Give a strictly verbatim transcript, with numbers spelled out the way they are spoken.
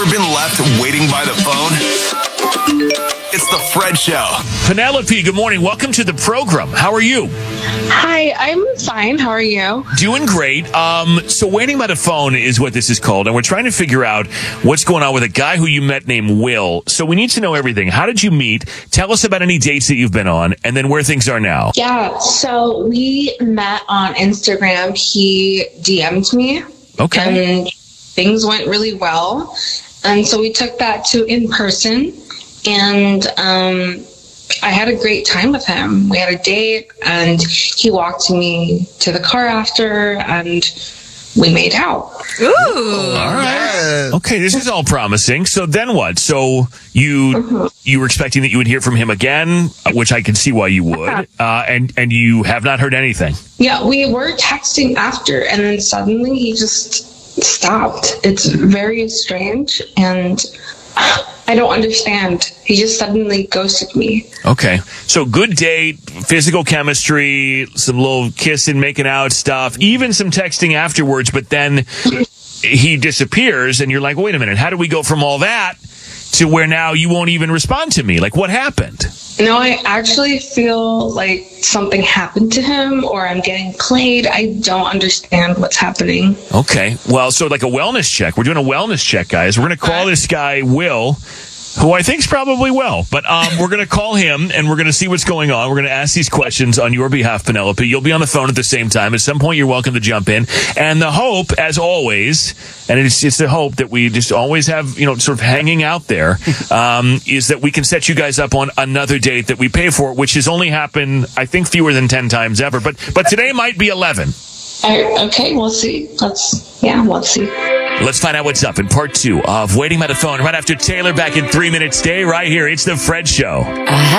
Ever been left waiting by the phone? It's the Fred Show. Penelope, good morning. Welcome to the program. How are you? Hi, I'm fine. How are you? Doing great. Um, so waiting by the phone is what this is called, and we're trying to figure out what's going on with a guy who you met named Will. So we need to know everything. How did you meet? Tell us about any dates that you've been on, and then where things are now. Yeah, so we met on Instagram. He D M'd me. Okay. And things went really well. And so we took that to in person, and um, I had a great time with him. We had a date, and he walked me to the car after, and we made out. Ooh. All right. Okay, this is all promising. So then what? So you Mm-hmm. you were expecting that you would hear from him again, which I can see why you would, uh, and and you have not heard anything. Yeah, we were texting after, and then suddenly he just stopped. It's very strange, and I don't understand. He just suddenly ghosted me. Okay. So good date, physical chemistry, some little kissing, making out stuff, even some texting afterwards, but then he disappears and you're like, wait a minute, how do we go from all that to where now you won't even respond to me? Like, what happened? No, I actually feel like something happened to him, or I'm getting played. I don't understand what's happening. Okay. Well, so like a wellness check. We're doing a wellness check, guys. We're going to call this guy Will, who I think's probably well, but um, we're going to call him and we're going to see what's going on. We're going to ask these questions on your behalf, Penelope. You'll be on the phone at the same time. At some point, you're welcome to jump in. And the hope, as always, and it's it's the hope that we just always have, you know, sort of hanging out there, um, is that we can set you guys up on another date that we pay for, which has only happened, I think, fewer than ten times ever. But but today might be eleven. I, okay, we'll see. Let's, yeah, let's see. Let's find out what's up in part two of Waiting by the Phone right after Taylor back in three minutes. Stay right here. It's the Fred Show.